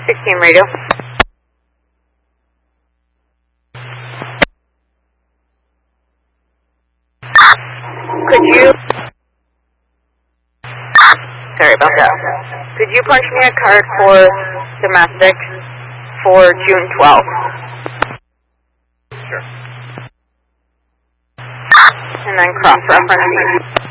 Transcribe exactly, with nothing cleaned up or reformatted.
sixteen radio. Could you, sorry about that, could you punch me a card for domestic for June twelfth? Sure. And then cross-reference.